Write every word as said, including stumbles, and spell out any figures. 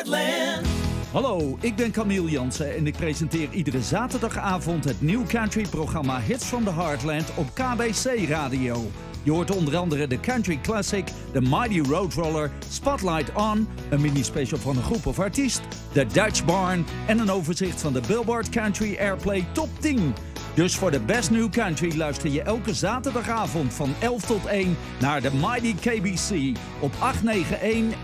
Heartland. Hallo, ik ben Camille Jansen en ik presenteer iedere zaterdagavond het New Country programma Hits from the Heartland op K B C Radio. Je hoort onder andere de Country Classic, de Mighty Roadroller, Spotlight On, een mini-special van een groep of artiest, de Dutch Barn en een overzicht van de Billboard Country Airplay Top tien. Dus voor de Best New Country luister je elke zaterdagavond van elf tot één naar de Mighty K B C op acht negen een